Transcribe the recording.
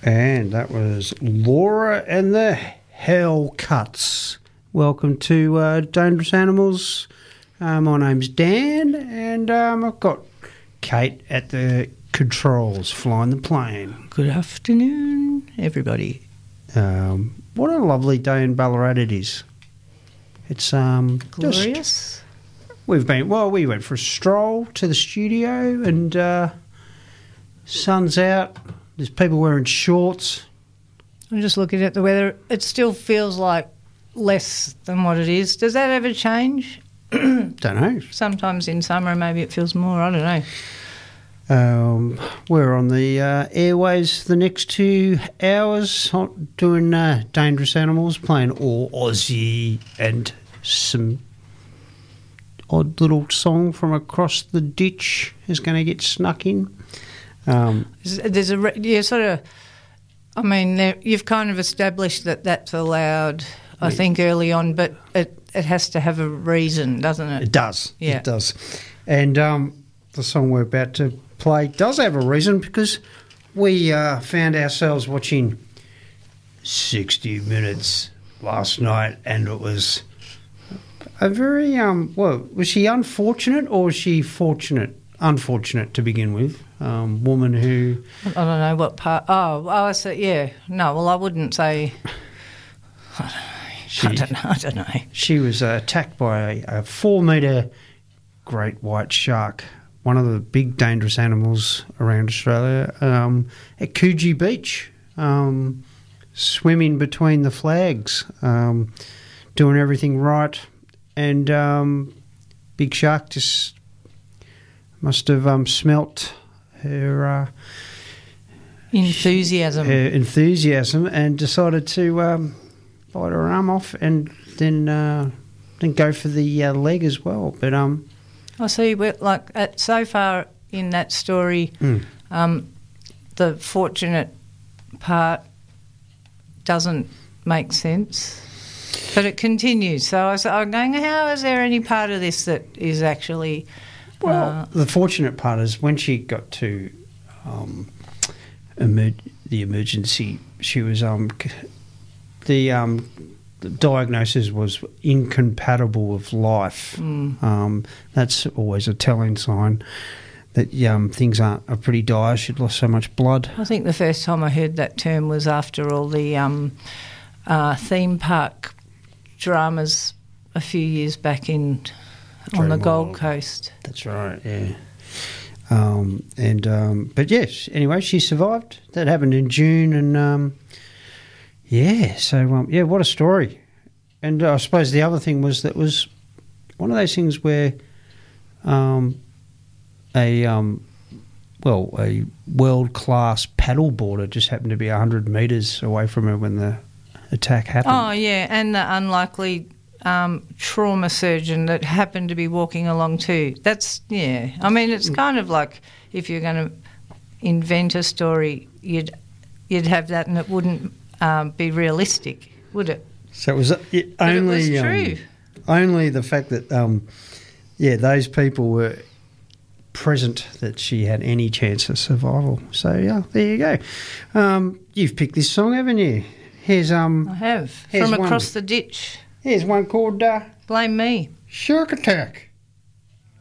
And that was Laura and the Hellcuts. Welcome to Dangerous Animals. My name's Dan, and I've got Kate at the controls flying the plane. Good afternoon, everybody. What a lovely day in Ballarat it is. It's Glorious. We went for a stroll to the studio, and sun's out. There's people wearing shorts. I'm just looking at the weather. It still feels like less than what it is. Does that ever change? Don't know. Sometimes in summer maybe it feels more. I don't know. We're on the airways the next 2 hours doing Dangerous Animals, playing all Aussie and some odd little song from across the ditch is going to get snuck in. There's you've kind of established that that's allowed, I think, early on, but it has to have a reason, doesn't it? It does. Yeah. It does. And the song we're about to play does have a reason, because we found ourselves watching 60 Minutes last night, and it was a very, was she unfortunate or was she fortunate? Unfortunate to begin with. Woman who... I don't know what part... Oh, I see, yeah. No, well, I wouldn't say... I don't know. She was attacked by a 4-metre great white shark, one of the big dangerous animals around Australia, at Coogee Beach, swimming between the flags, doing everything right, and big shark just must have smelt her enthusiasm and decided to bite her arm off, and then go for the leg as well. But I see. So far in that story, the fortunate part doesn't make sense, but it continues. So I'm going, how is there any part of this that is actually? Well, the fortunate part is when she got to the emergency, she was the diagnosis was incompatible with life. That's always a telling sign that things are pretty dire. She'd lost so much blood. I think the first time I heard that term was after all the theme park dramas a few years back on the Gold Coast. That's right, yeah. But yes, anyway, she survived. That happened in June, and what a story. And I suppose the other thing was that was one of those things where a world-class paddleboarder just happened to be 100 metres away from her when the attack happened. Oh, yeah, and the unlikely trauma surgeon that happened to be walking along too. That's, yeah. I mean, it's kind of like if you're going to invent a story, you'd have that, and it wouldn't be realistic, would it? So it was only true. Only the fact that those people were present that she had any chance of survival. So yeah, there you go. You've picked this song, haven't you? Here's I have. From Across the Ditch. Here's one called Blame Me. Shark Attack.